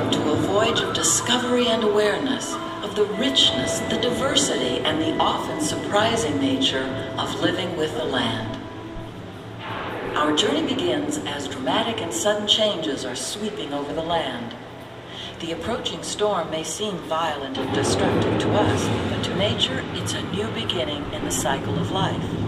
to a voyage of discovery and awareness of the richness, the diversity, and the often surprising nature of living with the land. Our journey begins as dramatic and sudden changes are sweeping over the land. The approaching storm may seem violent and destructive to us, but to nature, it's a new beginning in the cycle of life.